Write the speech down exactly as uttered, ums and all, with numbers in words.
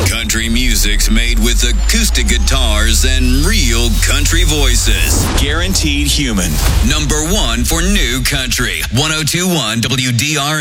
Country music's made with acoustic guitars and real country voices. Guaranteed human. Number one for new country. one oh two point one W D R